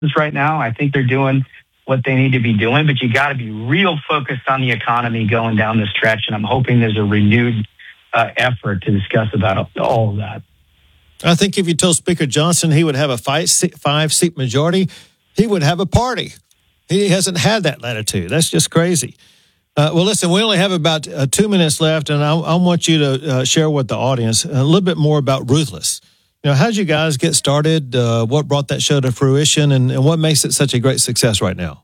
right now. I think they're doing what they need to be doing, but you got to be real focused on the economy going down the stretch. And I'm hoping there's a renewed effort to discuss about all of that. I think if you told Speaker Johnson he would have a 5-seat majority, he would have a party. He hasn't had that latitude. That's just crazy. Well, listen, we only have about 2 minutes left, and I want you to share with the audience a little bit more about Ruthless. How did you guys get started? What brought that show to fruition, and what makes it such a great success right now?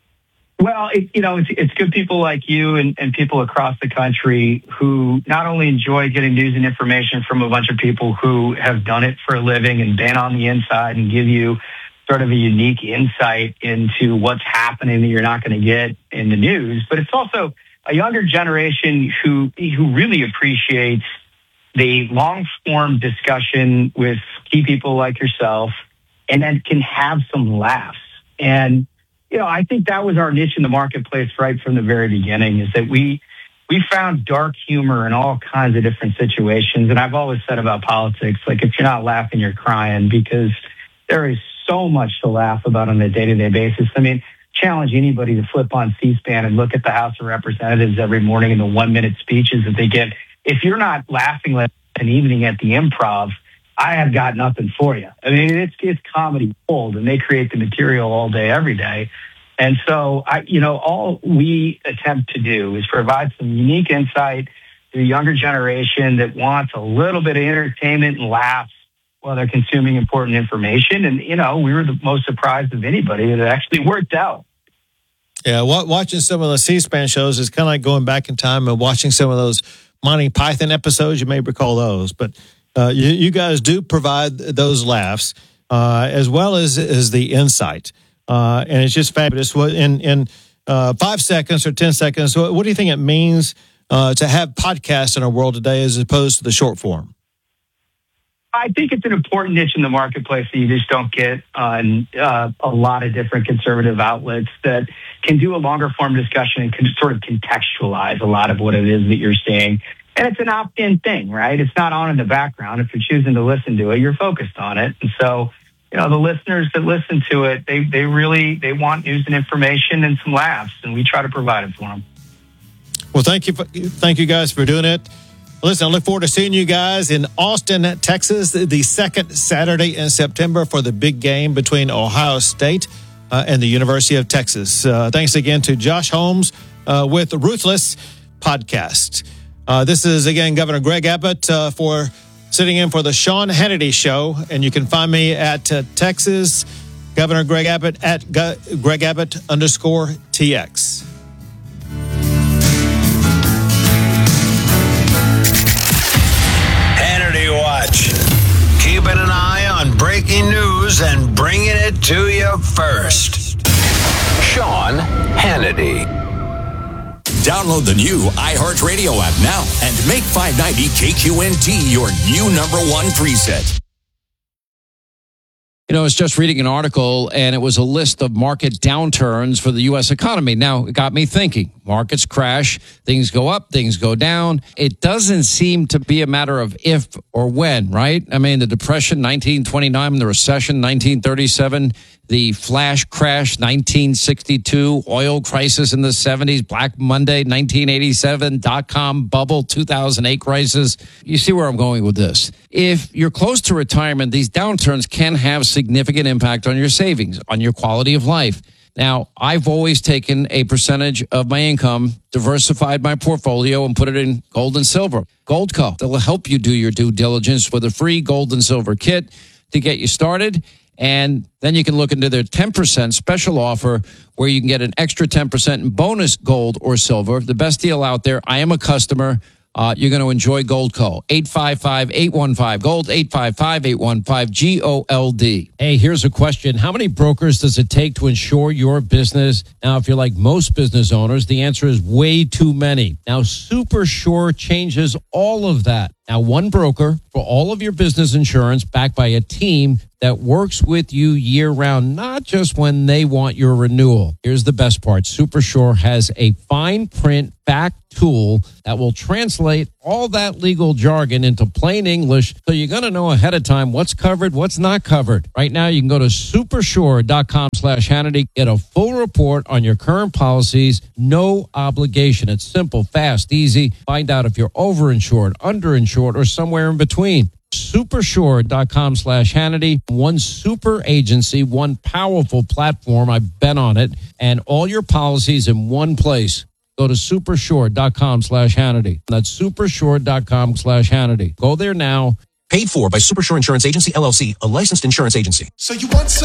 Well, it's good people like you and people across the country who not only enjoy getting news and information from a bunch of people who have done it for a living and been on the inside and give you sort of a unique insight into what's happening that you're not going to get in the news. But it's also a younger generation who really appreciates the long-form discussion with key people like yourself and then can have some laughs. And I think that was our niche in the marketplace right from the very beginning, is that we found dark humor in all kinds of different situations. And I've always said about politics, like, if you're not laughing, you're crying, because there is so much to laugh about on a day-to-day basis. I mean, challenge anybody to flip on C-SPAN and look at the House of Representatives every morning and the 1-minute speeches that they get. If you're not laughing like an evening at the Improv, I have got nothing for you. I mean, it's comedy gold, and they create the material all day, every day. And so, all we attempt to do is provide some unique insight to the younger generation that wants a little bit of entertainment and laughs while they're consuming important information. And, we were the most surprised of anybody that it actually worked out. Yeah, watching some of the C-SPAN shows is kind of like going back in time and watching some of those Monty Python episodes. You may recall those, but you guys do provide those laughs as well as the insight. And it's just fabulous. In 5 seconds or 10 seconds, what do you think it means to have podcasts in our world today as opposed to the short form? I think it's an important niche in the marketplace that you just don't get on a lot of different conservative outlets that can do a longer form discussion and can sort of contextualize a lot of what it is that you're seeing. And it's an opt-in thing, right? It's not on in the background. If you're choosing to listen to it, you're focused on it. And so, the listeners that listen to it, they want news and information and some laughs, and we try to provide it for them. Well, thank you guys for doing it. Listen, I look forward to seeing you guys in Austin, Texas, the second Saturday in September for the big game between Ohio State and the University of Texas. Thanks again to Josh Holmes with Ruthless Podcast. This is, again, Governor Greg Abbott for sitting in for the Sean Hannity Show. And you can find me at Texas, Governor Greg Abbott at Greg Abbott _TX. Watch. Keeping an eye on breaking news and bringing it to you first. Sean Hannity. Download the new iHeartRadio app now and make 590 KQNT your new #1 preset. I was just reading an article, and it was a list of market downturns for the U.S. economy. Now, it got me thinking. Markets crash, things go up, things go down. It doesn't seem to be a matter of if or when, right? I mean, the Depression, 1929, the recession, 1937, the flash crash, 1962, oil crisis in the 70s, Black Monday, 1987, dot-com bubble, 2008 crisis. You see where I'm going with this. If you're close to retirement, these downturns can have significant impact on your savings, on your quality of life. Now, I've always taken a percentage of my income, diversified my portfolio, and put it in gold and silver. Goldco, that will help you do your due diligence with a free gold and silver kit to get you started. And then you can look into their 10% special offer where you can get an extra 10% in bonus gold or silver. The best deal out there. I am a customer. You're going to enjoy Goldco. 855-815-GOLD, 855-815-GOLD. Hey, here's a question. How many brokers does it take to insure your business? Now, if you're like most business owners, the answer is way too many. Now, SuperSure changes all of that. Now, one broker for all of your business insurance, backed by a team that works with you year-round, not just when they want your renewal. Here's the best part. Supersure has a fine print fact tool that will translate all that legal jargon into plain English, so you're going to know ahead of time what's covered, what's not covered. Right now, you can go to supersure.com/Hannity, get a full report on your current policies, no obligation. It's simple, fast, easy. Find out if you're overinsured, underinsured, or somewhere in between. Supersure.com/Hannity. One super agency, one powerful platform. I've been on it, and all your policies in one place. Go to supersure.com/Hannity. That's supersure.com/Hannity. Go there now. Paid for by Supersure Insurance Agency, LLC, a licensed insurance agency. So you want